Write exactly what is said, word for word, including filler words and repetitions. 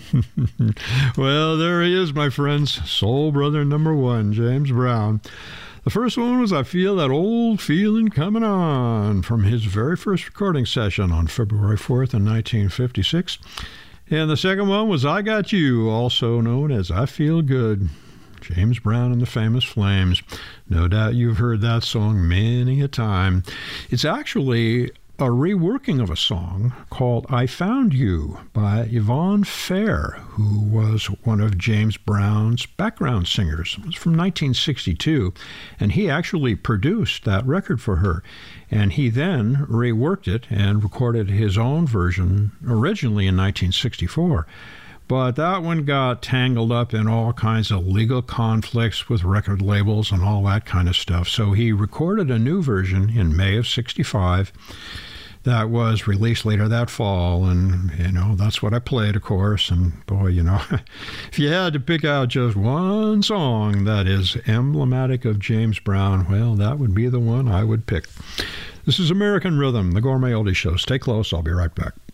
Well, there he is, my friends. Soul Brother number one, James Brown. The first one was I Feel That Old Feeling Coming On from his very first recording session on February fourth in nineteen fifty-six. And the second one was I Got You, also known as I Feel Good. James Brown and the Famous Flames. No doubt you've heard that song many a time. It's actually a reworking of a song called I Found You by Yvonne Fair, who was one of James Brown's background singers. It was from nineteen sixty-two, and he actually produced that record for her. And he then reworked it and recorded his own version originally in nineteen sixty-four. But that one got tangled up in all kinds of legal conflicts with record labels and all that kind of stuff. So he recorded a new version in May of sixty-five that was released later that fall. And, you know, that's what I played, of course. And, boy, you know, if you had to pick out just one song that is emblematic of James Brown, well, that would be the one I would pick. This is American Rhythm, the Gourmet Oldie Show. Stay close. I'll be right back.